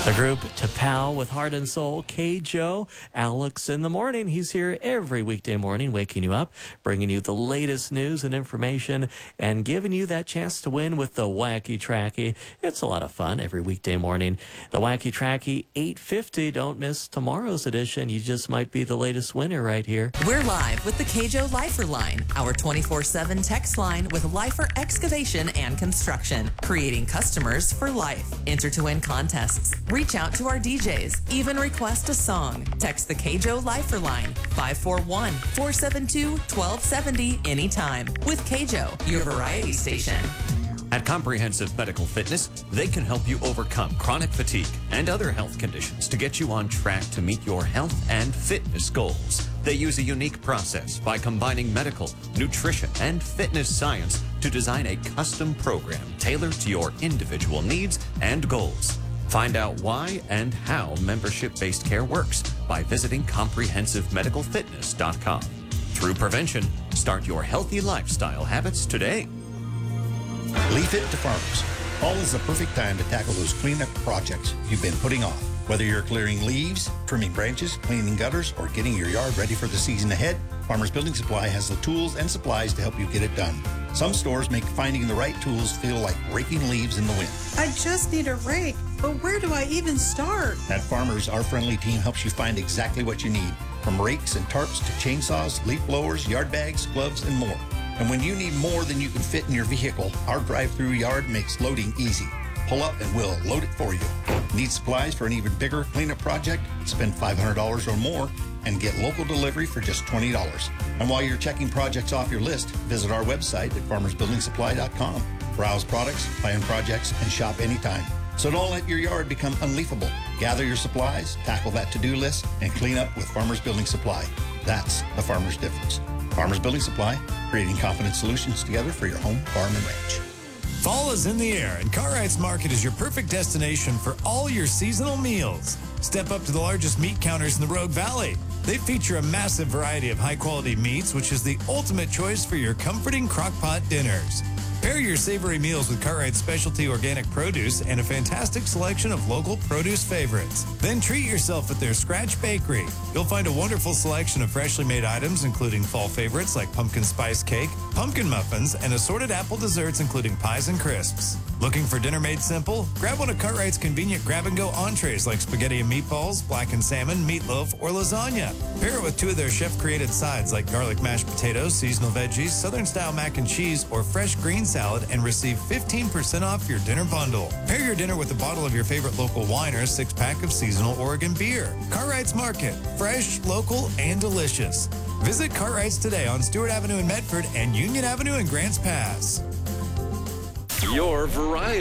The group Tapao with Heart and Soul, K-Joe, Alex in the morning. He's here every weekday morning, waking you up, bringing you the latest news and information, and giving you that chance to win with the Wacky Tracky. It's a lot of fun every weekday morning. The Wacky Tracky, 8:50. Don't miss tomorrow's edition. You just might be the latest winner right here. We're live with the K-Joe Lifer Line, our 24/7 text line with Lifer Excavation and Construction, creating customers for life. Enter to win contests. Reach out to our DJs. Even request a song. Text the K-Joe Lifer Line, 541-472-1270 anytime. With K-Joe, your variety station. At Comprehensive Medical Fitness, they can help you overcome chronic fatigue and other health conditions to get you on track to meet your health and fitness goals. They use a unique process by combining medical, nutrition, and fitness science to design a custom program tailored to your individual needs and goals. Find out why and how membership-based care works by visiting comprehensivemedicalfitness.com. Through prevention, start your healthy lifestyle habits today. Leave it to farmers. Fall is the perfect time to tackle those cleanup projects you've been putting off. Whether you're clearing leaves, trimming branches, cleaning gutters, or getting your yard ready for the season ahead, Farmers Building Supply has the tools and supplies to help you get it done. Some stores make finding the right tools feel like raking leaves in the wind. I just need a rake, but where do I even start? At Farmers, our friendly team helps you find exactly what you need, from rakes and tarps to chainsaws, leaf blowers, yard bags, gloves, and more. And when you need more than you can fit in your vehicle, our drive-through yard makes loading easy. Pull up and we'll load it for you. Need supplies for an even bigger cleanup project? Spend $500 or more and get local delivery for just $20. And while you're checking projects off your list, visit our website at farmersbuildingsupply.com. Browse products, plan projects, and shop anytime. So don't let your yard become unleafable. Gather your supplies, tackle that to-do list, and clean up with Farmers Building Supply. That's the farmer's difference. Farmers Building Supply, creating confident solutions together for your home, farm, and ranch. Fall is in the air, and Cartwright's Market is your perfect destination for all your seasonal meals. Step up to the largest meat counters in the Rogue Valley. They feature a massive variety of high-quality meats, which is the ultimate choice for your comforting crock-pot dinners. Pair your savory meals with Cartwright's specialty organic produce and a fantastic selection of local produce favorites. Then treat yourself at their Scratch Bakery. You'll find a wonderful selection of freshly made items, including fall favorites like pumpkin spice cake, pumpkin muffins, and assorted apple desserts, including pies and crisps. Looking for dinner made simple? Grab one of Cartwright's convenient grab-and-go entrees like spaghetti and meatballs, blackened salmon, meatloaf, or lasagna. Pair it with two of their chef-created sides like garlic mashed potatoes, seasonal veggies, southern-style mac and cheese, or fresh green salad, and receive 15% off your dinner bundle. Pair your dinner with a bottle of your favorite local wine or a 6-pack of seasonal Oregon beer. Cartwright's Market. Fresh, local, and delicious. Visit Cartwright's today on Stewart Avenue in Medford and Union Avenue in Grants Pass. Your variety.